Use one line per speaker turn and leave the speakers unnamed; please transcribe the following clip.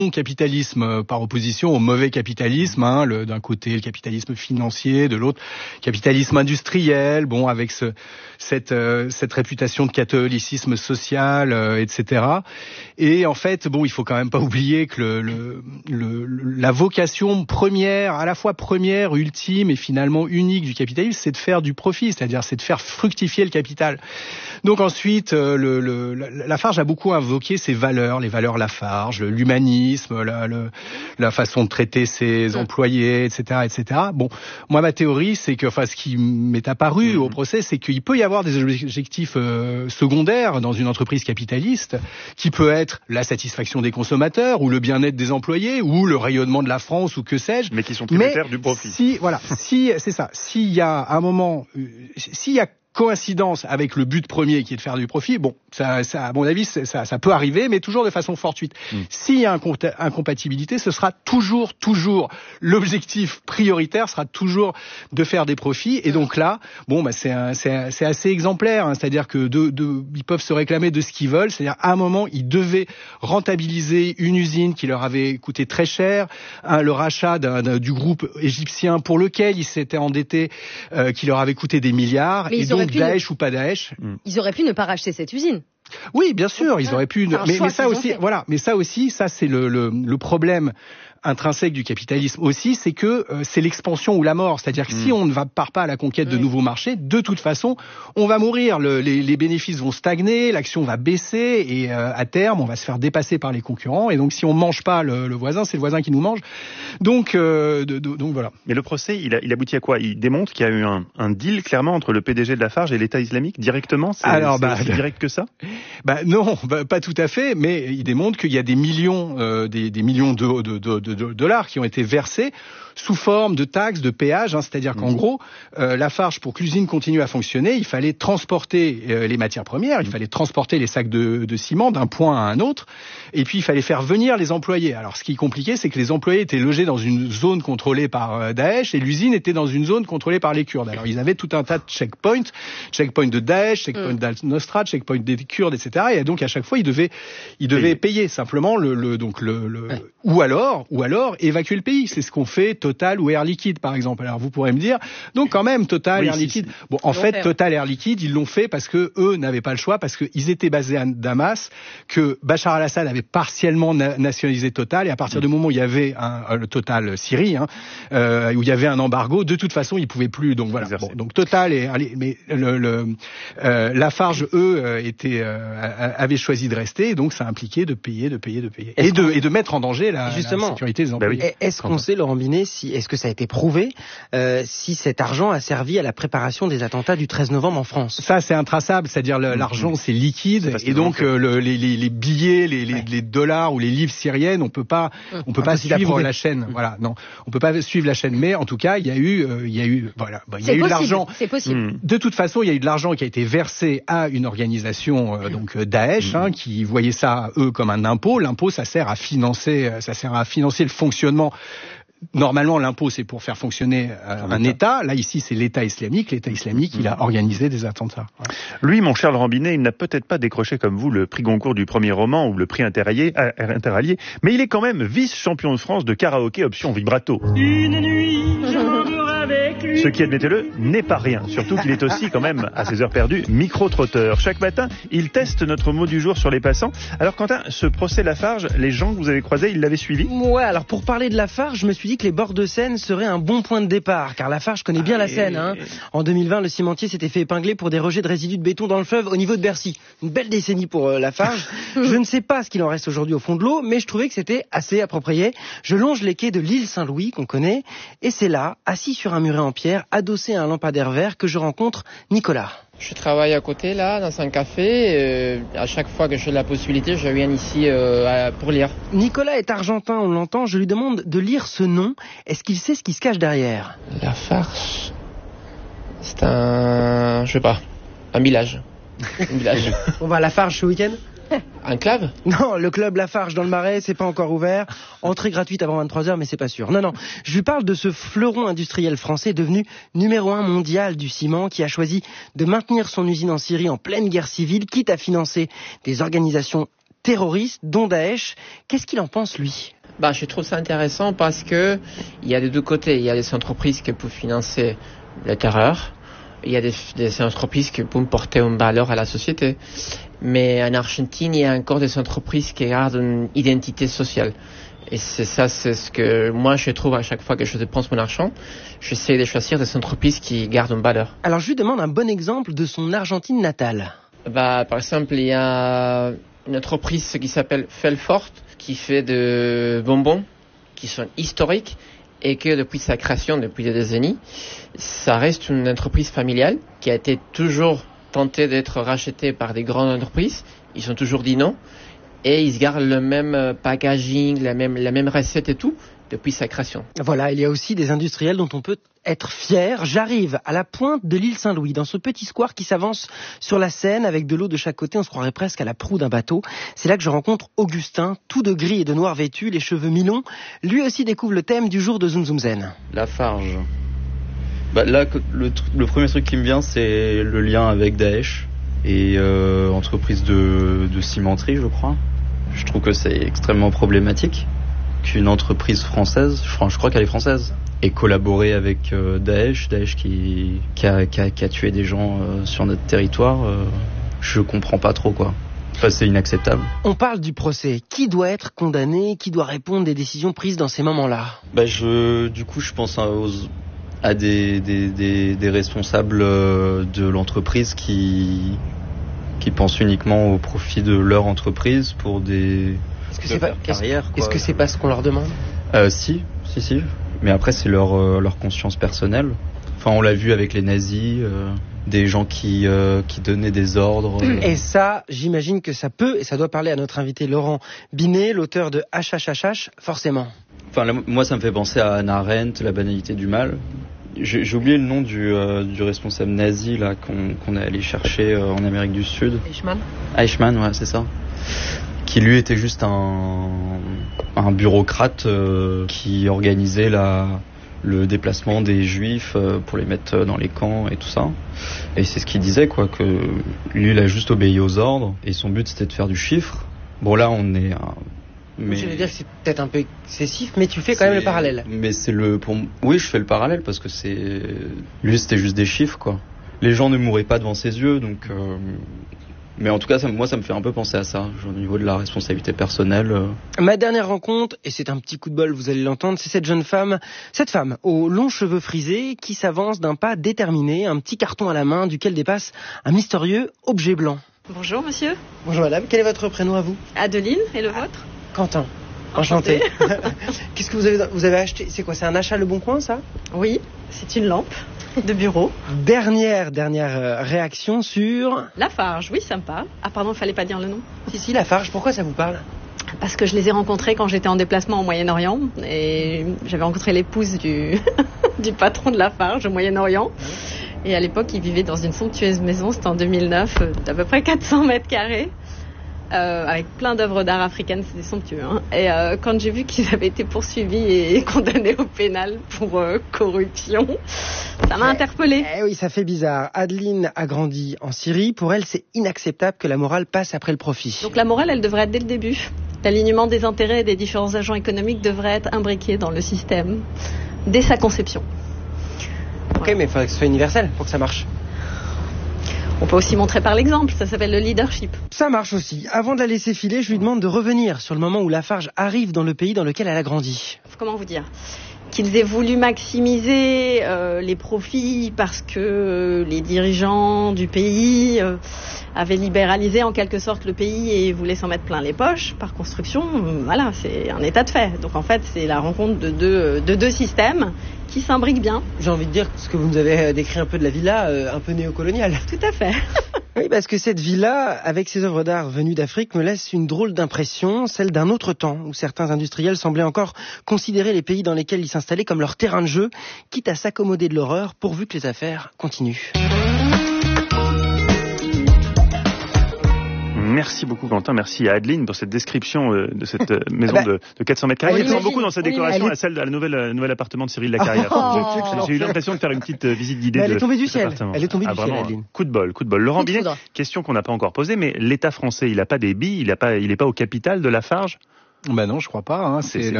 capitalisme par opposition au mauvais capitalisme, d'un côté le capitalisme financier, de l'autre capitalisme industriel, avec cette réputation de catholicisme social, etc. Et en fait, il faut quand même pas oublier que la vocation première, à la fois première, ultime et finalement unique du capitalisme, c'est de faire du profit, c'est-à-dire c'est de faire fructifier le capital. Donc ensuite, Lafarge a beaucoup invoqué ses valeurs, les valeurs Lafarge, l'humanisme, la façon de traiter ses employés, etc., etc. Moi, ma théorie, c'est que, ce qui m'est apparu au procès, c'est qu'il peut y avoir des objectifs secondaires dans une entreprise capitaliste, qui peut être la satisfaction des consommateurs, ou le bien-être des employés, ou le rayonnement de la France, ou que sais-je.
Mais qui sont tributaires du profit.
C'est ça. S'il y a un moment, s'il y a coïncidence avec le but premier qui est de faire du profit, ça à mon avis ça peut arriver, mais toujours de façon fortuite. S'il y a incompatibilité, ce sera toujours l'objectif prioritaire sera toujours de faire des profits, et donc là c'est assez exemplaire, c'est-à-dire que ils peuvent se réclamer de ce qu'ils veulent, c'est-à-dire à un moment ils devaient rentabiliser une usine qui leur avait coûté très cher, le rachat du groupe égyptien pour lequel ils s'étaient endettés, qui leur avait coûté des milliards. Et donc Daesh ou pas Daesh.
Ils auraient pu ne pas racheter cette usine.
Oui, bien sûr, ils auraient pu. Mais ça aussi, c'est le problème intrinsèque du capitalisme aussi, c'est que c'est l'expansion ou la mort. C'est-à-dire que si on ne part pas à la conquête de nouveaux marchés, de toute façon, on va mourir. Les bénéfices vont stagner, l'action va baisser, et à terme, on va se faire dépasser par les concurrents. Et donc, si on mange pas le voisin, c'est le voisin qui nous mange. Donc voilà.
Mais le procès, il aboutit à quoi? Il démontre qu'il y a eu un deal clairement entre le PDG de Lafarge et l'État islamique directement. C'est aussi direct que ça?
Non, pas tout à fait. Mais il démontre qu'il y a des millions, des millions de dollars qui ont été versés sous forme de taxes, de péages, c'est-à-dire qu'en gros, Lafarge, pour que l'usine continue à fonctionner, il fallait transporter les matières premières, il fallait transporter les sacs de ciment d'un point à un autre, et puis il fallait faire venir les employés. Alors ce qui est compliqué, c'est que les employés étaient logés dans une zone contrôlée par Daesh, et l'usine était dans une zone contrôlée par les Kurdes. Alors ils avaient tout un tas de checkpoints de Daesh, checkpoints d'Al-Nosra, checkpoints des Kurdes, etc. Et donc à chaque fois, ils devaient payer simplement ou alors évacuer le pays. C'est ce qu'on fait Total ou Air Liquide, par exemple. Alors vous pourrez me dire, donc quand même Total, Air Liquide. En fait, Total, Air Liquide, ils l'ont fait parce que eux n'avaient pas le choix, parce qu'ils étaient basés à Damas, que Bachar al-Assad avait partiellement nationalisé Total, et à partir du moment où il y avait le Total Syrie, où il y avait un embargo, de toute façon, ils pouvaient plus. Donc voilà. Donc Total mais Lafarge, eux, avaient choisi de rester, et donc ça impliquait de payer, et de mettre en danger la sécurité des employés.
Est-ce qu'on sait, Laurent Binet, est-ce que ça a été prouvé si cet argent a servi à la préparation des attentats du 13 novembre en France?
Ça, c'est intraçable, c'est-à-dire l'argent, c'est liquide, et donc les billets, les dollars ou les livres syriennes, on peut pas suivre la chaîne. Voilà, non, on peut pas suivre la chaîne, mais en tout cas, il y a eu de l'argent.
C'est possible.
De toute façon, il y a eu de l'argent qui a été versé à une organisation, donc Daesh, qui voyait ça eux comme un impôt. L'impôt, ça sert à financer le fonctionnement. Normalement, l'impôt, c'est pour faire fonctionner un État. Là, ici, c'est l'État islamique. L'État islamique, il a organisé des attentats.
Lui, mon cher Laurent Binet, il n'a peut-être pas décroché comme vous le prix Goncourt du premier roman ou le prix Interallié, mais il est quand même vice-champion de France de karaoké option vibrato.
Une nuit, je m'endors avec lui.
Ce qui, admettez-le, n'est pas rien. Surtout qu'il est aussi, quand même, à ses heures perdues, micro-trotteur. Chaque matin, il teste notre mot du jour sur les passants. Alors, Quentin, ce procès Lafarge, les gens que vous avez croisés, ils l'avaient suivi?
Ouais, alors pour parler de Lafarge, je me suis dit que les bords de Seine seraient un bon point de départ, car Lafarge connaît bien la Seine. En 2020, le cimentier s'était fait épingler pour des rejets de résidus de béton dans le fleuve au niveau de Bercy. Une belle décennie pour Lafarge. Je ne sais pas ce qu'il en reste aujourd'hui au fond de l'eau, mais je trouvais que c'était assez approprié. Je longe les quais de l'île Saint-Louis, qu'on connaît, et c'est là, assis sur un muret en pierre, adossé à un lampadaire vert, que je rencontre Nicolas.
Je travaille à côté, là, dans un café. À chaque fois que j'ai la possibilité, je viens ici pour lire.
Nicolas est argentin, on l'entend. Je lui demande de lire ce nom. Est-ce qu'il sait ce qui se cache derrière?
Lafarge, c'est un village. Un village.
On va à Lafarge ce week-end?
Un club?
Non, le club Lafarge dans le Marais, c'est pas encore ouvert. Entrée gratuite avant 23h, mais c'est pas sûr. Non, je lui parle de ce fleuron industriel français devenu numéro 1 mondial du ciment, qui a choisi de maintenir son usine en Syrie en pleine guerre civile, quitte à financer des organisations terroristes, dont Daesh. Qu'est-ce qu'il en pense, lui ?
Je trouve ça intéressant parce que il y a des deux côtés. Il y a des entreprises qui peuvent financer le terreur. Il y a des entreprises qui peuvent porter une valeur à la société. Mais en Argentine, il y a encore des entreprises qui gardent une identité sociale. Et c'est ce que moi je trouve à chaque fois que je dépense mon argent. J'essaie de choisir des entreprises qui gardent une valeur.
Alors je lui demande un bon exemple de son Argentine natale.
Par exemple, il y a une entreprise qui s'appelle Felfort, qui fait des bonbons qui sont historiques et que depuis sa création, depuis des décennies, ça reste une entreprise familiale qui a été toujours tentée d'être rachetée par des grandes entreprises. Ils ont toujours dit non et ils gardent le même packaging, la même recette et tout depuis sa création.
Voilà, il y a aussi des industriels dont on peut être fier. J'arrive à la pointe de l'île Saint-Louis, dans ce petit square qui s'avance sur la Seine avec de l'eau de chaque côté. On se croirait presque à la proue d'un bateau. C'est là que je rencontre Augustin, tout de gris et de noir vêtu, les cheveux mi-longs. Lui aussi découvre le thème du jour de Zoom Zoom Zen.
Lafarge. Là, le premier truc qui me vient, c'est le lien avec Daesh et entreprise de cimenterie, je crois. Je trouve que c'est extrêmement problématique qu'une entreprise française, je crois qu'elle est française, ait collaboré avec Daesh qui a tué des gens sur notre territoire. Je comprends pas trop, quoi. Enfin, c'est inacceptable.
On parle du procès. Qui doit être condamné ? Qui doit répondre des décisions prises dans ces moments-là ?
Du coup, je pense à des responsables de l'entreprise qui pensent uniquement au profit de leur entreprise pour des carrières.
Est-ce que c'est pas ce qu'on leur demande ?
Si. Mais après, c'est leur conscience personnelle. Enfin, on l'a vu avec les nazis, des gens qui donnaient des ordres.
Et ça, j'imagine que ça peut, et ça doit parler à notre invité Laurent Binet, l'auteur de HHHH, forcément.
Enfin, là, moi, ça me fait penser à Hannah Arendt, La banalité du mal. J'ai oublié le nom du responsable nazi là qu'on est allé chercher en Amérique du Sud. Eichmann, ouais, c'est ça. Qui lui était juste un bureaucrate qui organisait le déplacement des juifs pour les mettre dans les camps et tout ça. Et c'est ce qu'il disait, quoi, que lui il a juste obéi aux ordres et son but c'était de faire du chiffre. Bon, là on est
mais je veux dire que c'est peut-être un peu excessif, mais tu fais quand même le parallèle.
Mais oui, je fais le parallèle parce que lui c'était juste des chiffres, quoi. Les gens ne mouraient pas devant ses yeux, donc mais en tout cas ça me fait un peu penser à ça, au niveau de la responsabilité personnelle.
Ma dernière rencontre, et c'est un petit coup de bol, vous allez l'entendre, c'est cette femme aux longs cheveux frisés qui s'avance d'un pas déterminé, un petit carton à la main duquel dépasse un mystérieux objet blanc.
Bonjour monsieur.
Bonjour madame, quel est votre prénom à vous ?
Adeline, et le vôtre ?
Quentin. Enchanté. Qu'est-ce que vous avez acheté ? C'est quoi ? C'est un achat Le Bon Coin, ça ?
Oui, c'est une lampe de bureau.
Dernière réaction sur...
Lafarge, oui, ça me parle. Ah pardon, fallait pas dire le nom.
Si, Lafarge, pourquoi ça vous parle ?
Parce que je les ai rencontrés quand j'étais en déplacement au Moyen-Orient et j'avais rencontré l'épouse du patron de Lafarge au Moyen-Orient. Et à l'époque, ils vivaient dans une somptueuse maison, c'était en 2009, d'à peu près 400 mètres carrés. Avec plein d'œuvres d'art africaines, c'était somptueux. Hein. Et quand j'ai vu qu'ils avaient été poursuivis et condamnés au pénal pour corruption, ça m'a interpellée.
Eh oui, ça fait bizarre. Adeline a grandi en Syrie. Pour elle, c'est inacceptable que la morale passe après le profit.
Donc la morale, elle devrait être dès le début. L'alignement des intérêts des différents agents économiques devrait être imbriqué dans le système dès sa conception.
Ok, voilà. Mais il faudrait que ce soit universel pour que ça marche.
On peut aussi montrer par l'exemple, ça s'appelle le leadership.
Ça marche aussi. Avant de la laisser filer, je lui demande de revenir sur le moment où Lafarge arrive dans le pays dans lequel elle a grandi.
Comment vous dire ? Qu'ils aient voulu maximiser les profits parce que les dirigeants du pays avaient libéralisé en quelque sorte le pays et voulaient s'en mettre plein les poches par construction. Voilà, c'est un état de fait. Donc en fait, c'est la rencontre de deux systèmes qui s'imbriquent bien.
J'ai envie de dire ce que vous nous avez décrit un peu de la villa, un peu néocoloniale.
Tout à fait.
Oui, parce que cette villa, avec ses œuvres d'art venues d'Afrique, me laisse une drôle d'impression, celle d'un autre temps, où certains industriels semblaient encore considérer les pays dans lesquels ils s'installaient comme leur terrain de jeu, quitte à s'accommoder de l'horreur pourvu que les affaires continuent.
Merci beaucoup Quentin, merci à Adeline pour cette description de cette maison de 400 mètres carrés. Il ressemble beaucoup dans sa décoration à celle de la nouvelle appartement de Cyril Lacarrière. J'ai eu l'impression de faire une petite visite guidée de cet appartement.
Elle est tombée du ciel, Adeline.
Coup de bol. Laurent Binet, question qu'on n'a pas encore posée, mais l'État français, il n'a pas des billes, il n'est pas au capital de Lafarge?
Ben non, je crois pas. C'est